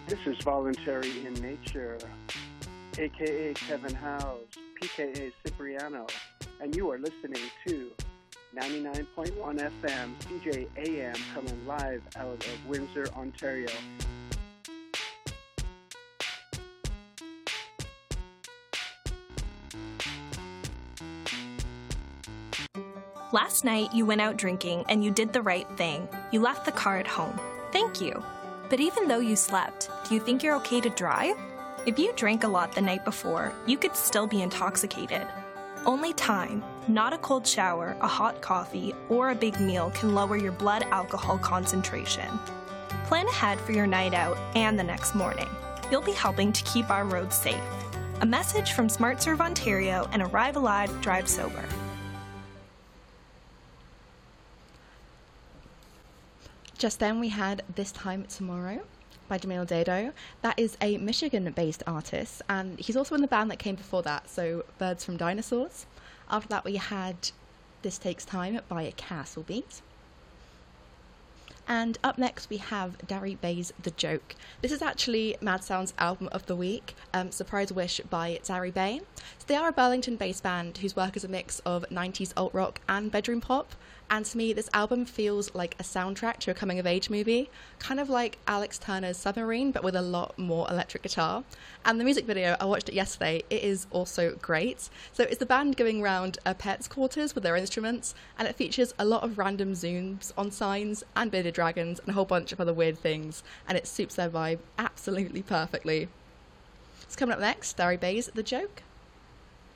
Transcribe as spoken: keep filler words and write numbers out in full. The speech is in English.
This is Voluntary in Nature, aka Kevin Howes, P K A Cipriano, and you are listening to ninety-nine point one F M C J A M coming live out of Windsor, Ontario. Last night, you went out drinking and you did the right thing. You left the car at home. Thank you. But even though you slept, do you think you're okay to drive? If you drank a lot the night before, you could still be intoxicated. Only time, not a cold shower, a hot coffee, or a big meal can lower your blood alcohol concentration. Plan ahead for your night out and the next morning. You'll be helping to keep our roads safe. A message from SmartServe Ontario and Arrive Alive, Drive Sober. Just then we had This Time Tomorrow by Jamil Dado. That is a Michigan-based artist, and he's also in the band that came before that, so Birds from Dinosaurs. After that we had This Takes Time by Castle Beat. And up next we have Dari Bay's The Joke. This is actually Mad Sound's album of the week, um, Surprise Wish by Dari Bay. So they are a Burlington-based band whose work is a mix of nineties alt-rock and bedroom pop. And to me, this album feels like a soundtrack to a coming-of-age movie, kind of like Alex Turner's Submarine, but with a lot more electric guitar. And the music video, I watched it yesterday, it is also great. So it's the band going around a pet's quarters with their instruments, and it features a lot of random zooms on signs and bearded dragons and a whole bunch of other weird things, and it suits their vibe absolutely perfectly. So coming up next, Dari Bay's The Joke.